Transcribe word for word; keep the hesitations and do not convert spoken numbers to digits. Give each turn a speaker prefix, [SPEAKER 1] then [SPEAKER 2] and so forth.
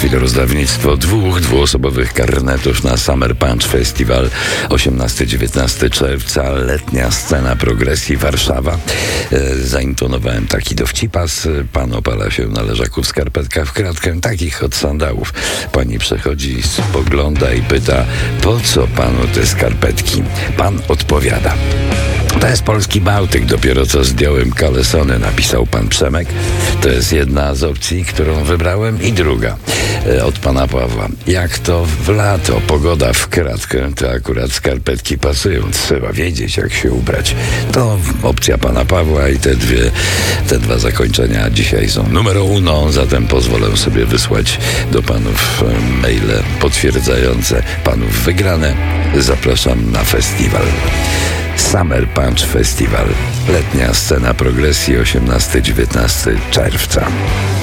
[SPEAKER 1] chwilę rozdawnictwo dwóch dwuosobowych karnetów na Summer Punch Festival osiemnastego dziewiętnastego czerwca. Letnia scena progresji Warszawa. E, zaintonowałem taki dowcipas. Pan opala się na leżaku w skarpetkach w kratkę, takich od sandałów. Pani przechodzi, spogląda i pyta: po co panu te skarpetki? Pan odpowiada: to jest polski Bałtyk, dopiero co zdjąłem kalesony, napisał pan Przemek. To jest jedna z opcji, którą wybrałem, i druga e, od pana Pawła. Jak to w lato, pogoda w kratkę, to akurat skarpetki pasują. Trzeba wiedzieć, jak się ubrać. To opcja pana Pawła i te dwie, te dwa zakończenia dzisiaj są numer uno, zatem pozwolę sobie wysłać do panów e, maile potwierdzające panów wygrane. Zapraszam na festiwal. Summer Punch Festival. Letnia scena progresji osiemnastego dziewiętnastego czerwca.